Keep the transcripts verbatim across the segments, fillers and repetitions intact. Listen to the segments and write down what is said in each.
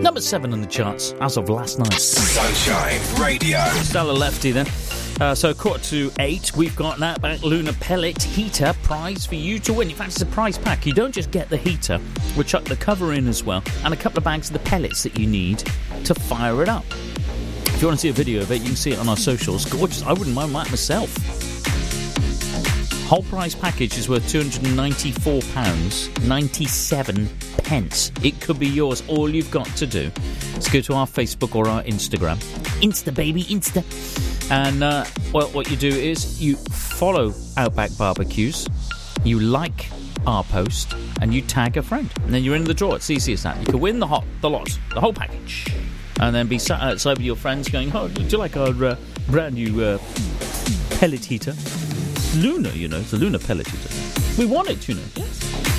Number seven on the charts as of last night. Sunshine Radio. Stella Lefty then. Uh, so quarter to eight, we've got an Outback Lunar Pellet Heater prize for you to win. In fact, it's a prize pack. You don't just get the heater. We'll chuck the cover in as well, and a couple of bags of the pellets that you need to fire it up. If you want to see a video of it, you can see it on our socials. Gorgeous. I wouldn't mind that myself. Whole price package is worth two hundred ninety-four pounds ninety-seven. It could be yours. All you've got to do is go to our Facebook or our Instagram. Insta, baby, Insta. And, uh, well, what you do is you follow Outback Barbecues, you like our post, and you tag a friend. And then you're in the draw. It's easy as that. You can win the, hot, the lot, the whole package. And then be sat outside with your friends going, oh, do you like our uh, brand new uh, pellet heater? Lunar, you know, it's a Lunar pellet heater. We want it, you know. Yes.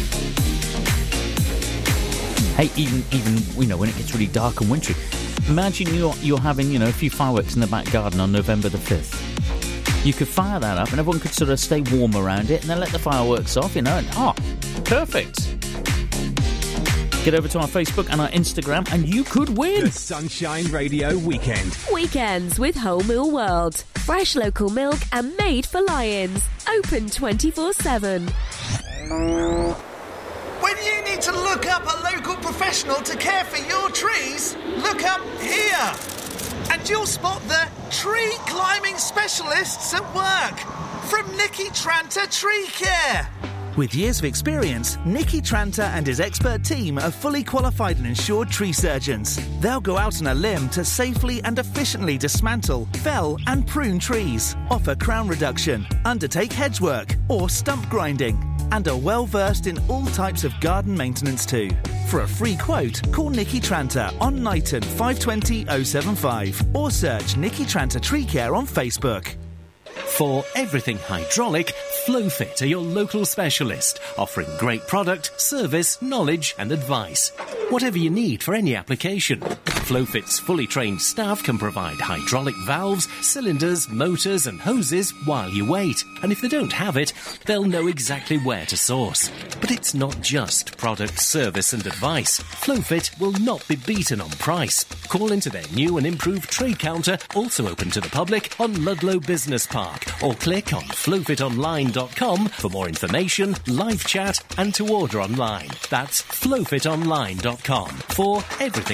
Hey, even, even you know, when it gets really dark and wintry, imagine you're, you're having, you know, a few fireworks in the back garden on November the fifth. You could fire that up and everyone could sort of stay warm around it and then let the fireworks off, you know, and, oh, perfect. Get over to our Facebook and our Instagram and you could win. The Sunshine Radio Weekend. Weekends with Whole Mill World. Fresh local milk and made for lions. Open twenty-four seven. When you need to look up a local professional to care for your trees, look up here. And you'll spot the tree climbing specialists at work from Nicky Tranter Tree Care. With years of experience, Nicky Tranter and his expert team are fully qualified and insured tree surgeons. They'll go out on a limb to safely and efficiently dismantle, fell and prune trees, offer crown reduction, undertake hedge work or stump grinding, and are well versed in all types of garden maintenance too. For a free quote, call Nicky Tranter on Knighton five two zero oh seven five or search Nicky Tranter Tree Care on Facebook. For everything hydraulic, Flowfit are your local specialist, offering great product, service, knowledge and advice. Whatever you need for any application. Flowfit's fully trained staff can provide hydraulic valves, cylinders, motors and hoses while you wait. And if they don't have it, they'll know exactly where to source. But it's not just product, service and advice. Flowfit will not be beaten on price. Call into their new and improved trade counter, also open to the public, on Ludlow Business Park, or click on flowfit online dot com for more information, live chat and to order online. That's flowfit online dot com for everything